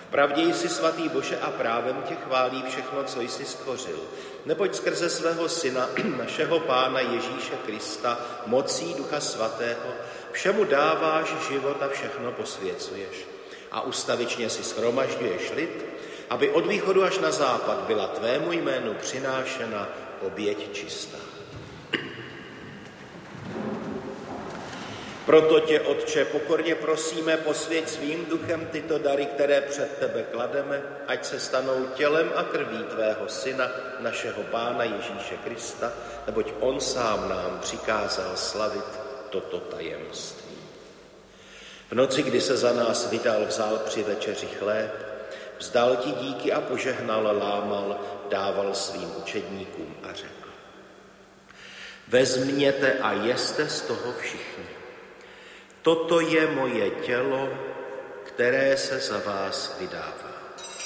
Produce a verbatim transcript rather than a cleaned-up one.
Vpravdě jsi svatý Bože a právem tě chválí všechno, co jsi stvořil. Neboť skrze svého syna, našeho Pána Ježíše Krista, mocí Ducha Svatého, všemu dáváš život a všechno posvěcuješ. A ustavičně si shromažďuješ lid, aby od východu až na západ byla tvému jménu přinášena oběť čistá. Proto tě, Otče, pokorně prosíme, posvěť svým duchem tyto dary, které před tebe klademe, ať se stanou tělem a krví tvého syna, našeho Pána Ježíše Krista, neboť on sám nám přikázal slavit toto tajemství. V noci, kdy se za nás vydal, vzal při večeři chléb, vzdal ti díky a požehnal, lámal, dával svým učedníkům a řekl: Vezměte a jeste z toho všichni. Toto je moje tělo, které se za vás vydává.